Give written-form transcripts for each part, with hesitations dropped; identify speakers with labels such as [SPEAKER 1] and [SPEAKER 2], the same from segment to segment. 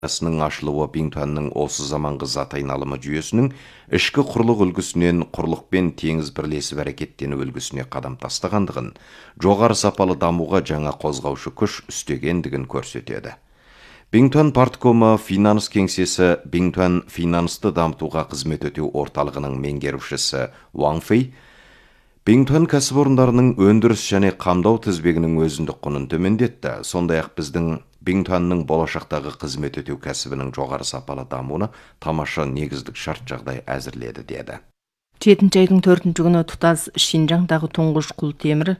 [SPEAKER 1] Сының ашылуы Бингтуанның осы заманғы зат айналымы жүйесінің ішкі құрлық үлгісінен құрлықпен теңіз бірлесіп әрекеттену үлгісіне қадам тастағандығын, жоғары сапалы дамуға жаңа қозғаушы күш үстегендігін көрсетеді. Бингтуан парткомы финанс кеңсесі Бингтуан финансты дамытуға қызмет ету орталығының меңгерушісі Ван Фэй, Бингтуан кәсіпорындарының өндіріс және қамдау тізбегінің өзіндік құнын төмендетті. Сондай-ақ біздің Бингтуанның болашақтағы қызмет ету кәсібінің жоғары сапалы дамуына тамаша негіздік шарт жағдай әзірледі деді.
[SPEAKER 2] 7 айдың 4 күні тұтас Шинжаңдағы тұңғыш құлтемір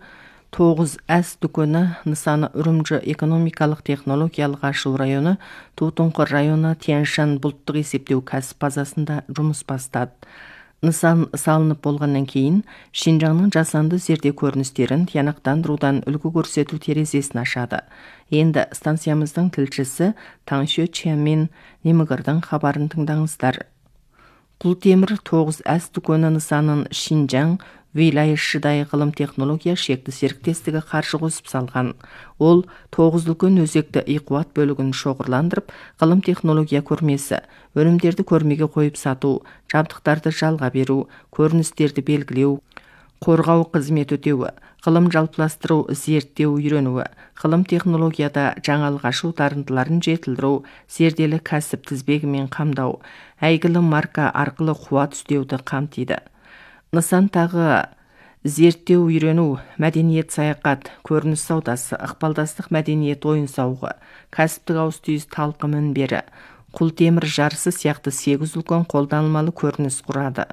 [SPEAKER 2] 9С дүкені нысаны Үрімжі экономикалық технологиялық ашылу районы, Тутұңқыр районы Тянь-Шань бұлттық есептеу кәсіп базасында жұмыс бастады. Нысан салынып болғаннан кейін, Шинжаңның жасанды зерде көріністерін тиянақтандырудан үлгі көрсету терезесін ашады. Енді станциямыздың тілшісі Таңшө Чен мен Немігірдің хабарын тыңдаңыздар. Құлтемір 9С дүкені нысанын Шинжаң Вилайшыдай ғылым технология шекті серіктестігі қаржы қосып салған. Ол 9 үлкен өзекті иқуат бөлігін шоғырландырып, ғылым технология көрмесі, өнімдерді көрмеге қойып сату, жабдықтарды жалға беру, көріністерді белгілеу, қорғау қызмет өтеуі, ғылым жалпыластыру, зерттеу үйренуі, ғылым технологияда жаңалық ашу дарындыларын жетілдіру, зерделі кәсіп тізбегімен қамдау, әйгілі марка арқылы қуат үстеуді қамтиды. Нысан тағы зерттеу үйрену, мәдениет саяхат, көрініс саудасы, ықпалдастық мәдениет ойын сауығы, кәсіптік ауыс-түйіс талқы мінбері, құлтемір жарысы сияқты 8 үлкен қолданылмалы көрініс құрады.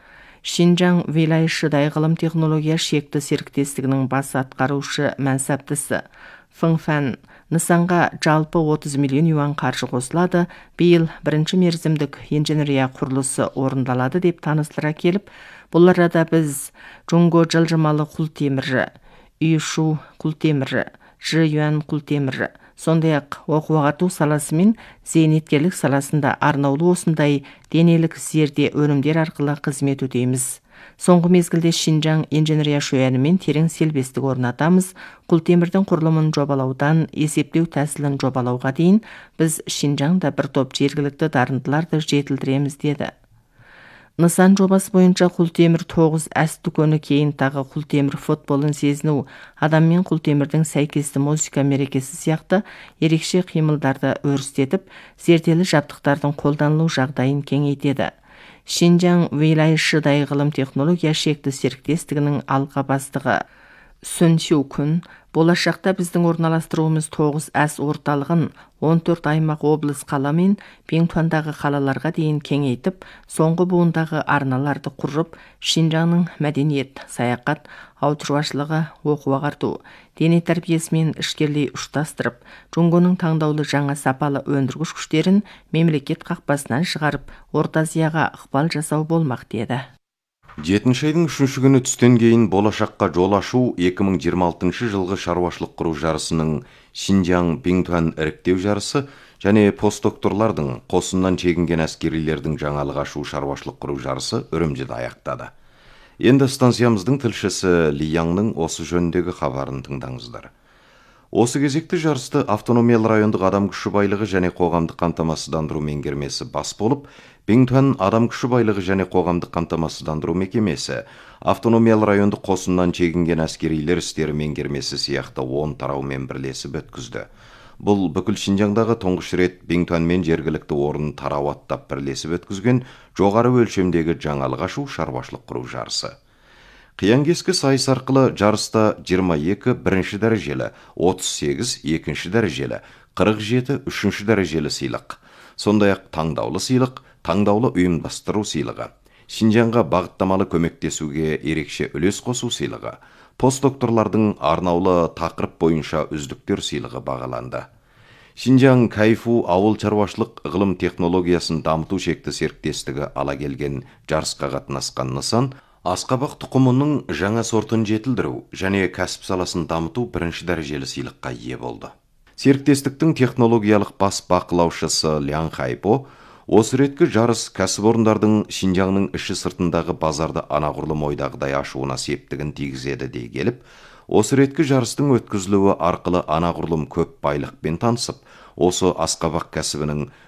[SPEAKER 2] Шинжаң Вилайшыдай ғылым технология шекті серіктестігінің бас атқарушы мәнсаптысы Фыңфан нысанға жалпы 30 миллион юан қаржы қосылады, биыл бірінші мерзімдік инженерия құрылысы орындалады деп таныстыра келіп, бұл арада біз Жоңго жылжымалы құлтемірі, Үйшу құлтемірі, Жиюан құлтемірі, сондай-ақ оқу-ағарту саласы мен зейнеткерлік саласында арнаулы осындай денелік зерде өнімдер арқылы қызмет өтейміз. Соңғы мезгілде Шинжаң инженерия шөянімен терең селбестік орнатамыз. Құлтемірдің құрылымын жобалаудан есептеу тәсілін жобалауға дейін біз Шинжаңда бір топ жергілікті дарындыларды жетілдіреміз деді. Нысан жобасы бойынша құлтемір 9С дүкені кейін тағы құлтемір футболын сезіну, адам мен құлтемірдің сәйкесті музыка мерекесі сияқты ерекше қимылдарды өрістетіп, зерделі жабдықтардың қолданылу жағдайын кеңейтеді. Шинжаң Вилайшыдай ғылым технология шекті серіктестігінің алға бастығы Сүн Сюкун, болашақта біздің орналастыруымыз 9С орталығын 14 аймақ облыс қала мен Бингтуандағы қалаларға дейін кеңейтіп, соңғы буындағы арналарды құрып, Шинжаңның мәдениет, саяхат, ауыл шаруашылығы, оқу-ағарту, дене тәрбиесімен ішкерлей ұштастырып, Жоңгоның таңдаулы жаңа сапалы өндіргіш күштерін мемлекет қақпасынан шығарып, Орта Азияға ықпал жасау болмақ деді.
[SPEAKER 1] 7 айдың 3 күні түстен кейін болашаққа жол ашу 2026 жылғы шаруашылық құру жарысының Шинжаң Бингтуан іріктеу жарысы және постдокторлардың қосыннан чегінген әскерилердің жаңалық ашу шаруашылық құру жарысы Үрімжіде аяқтады. Енді станциямыздың тілшісі Ли Яңның осы жөніндегі хабарын тыңдаңыздар. Осы кезекті жарысты автономиялы райондық адам күші байлығы және қоғамдық қамтамасыздандыру меңгермесі бас болып, Бингтуан адам күші байлығы және қоғамдық қамтамасыздандыру мекемесі, автономиялы райондық қосыннан чегінген әскерилер істері меңгермесі сияқты 10 тараумен бірлесіп өткізді. Бұл бүкіл Шинжаңдағы тұңғыш рет Бингтуан мен жергілікті орын тарау аттап бірлесіп өткізген жоғары өлшемдегі жаңалық ашу шаруашылық құру жарысы. Қиян-кескі сайыс арқылы жарыста 22 бірінші дәрежелі, 38 екінші дәрежелі, 47 үшінші дәрежелі сыйлық, сондай-ақ таңдаулы сыйлық, таңдаулы ұйымдастыру сыйлығы, Шинжаңға бағыттамалы көмектесуге ерекше үлес қосу сыйлығы, постдокторлардың арнаулы тақырып бойынша үздіктер сыйлығы бағаланды. Шинжаң Кайфу ауыл шаруашылық ғылым технологиясын дамыту шекті серіктестігі ала келген жарысқа қатынасқан нысан, асқабақ тұқымының жаңа сортын жетілдіру және кәсіп саласын дамыту бірінші дәрежелі сыйлыққа ие болды. Серіктестіктің технологиялық бас бақылаушысы Лян Хайпо, осы реткі жарыс кәсіпорындардың Шинжаңның іші сыртындағы базарды анағұрлым ойдағыдай ашуына септігін тигізеді дей келіп, осы реткі жарыстың өткізілуі арқылы анағұрлым көп байлықпен танысып, осы асқабақ кәсібінің